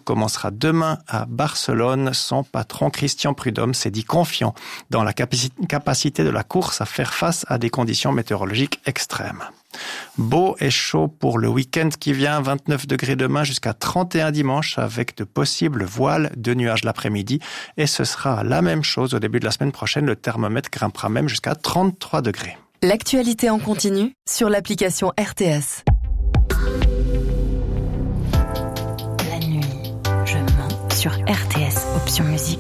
commencera demain à Barcelone. Son patron Christian Prudhomme s'est dit confiant dans la capacité de la course à faire face à des conditions météorologiques extrêmes. Beau et chaud pour le week-end qui vient, 29 degrés demain jusqu'à 31 dimanche avec de possibles voiles de nuages l'après-midi. Et ce sera la même chose au début de la semaine prochaine. Le thermomètre grimpera même jusqu'à 33 degrés. L'actualité en continu sur l'application RTS. La nuit, je mens sur RTS Option Musique.